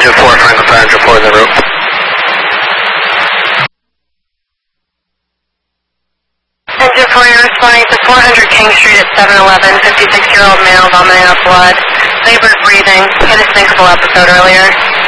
Engine 4, Franklin Fire Engine 4 in the room. Engine 4, you're responding to 400 King Street at 711, 56-year-old male, vomiting up blood, labored breathing, had a sinkable episode earlier.